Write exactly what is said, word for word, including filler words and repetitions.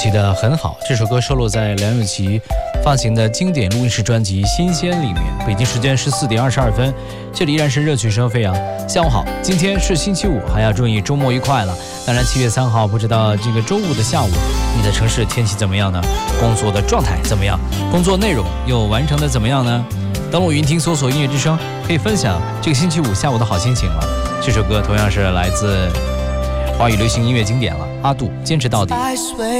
记得很好，这首歌收录在梁咏琪发行的经典录音室专辑《新鲜》里面。北京时间十四点二十二分，这里依然是热曲声飞扬。下午好，今天是星期五，还要祝你周末愉快了。当然，七月三号，不知道这个周五的下午，你的城市天气怎么样呢？工作的状态怎么样？工作内容又完成的怎么样呢？登录云听搜索音乐之声，可以分享这个星期五下午的好心情了。这首歌同样是来自华语流行音乐经典了，阿杜坚持到底。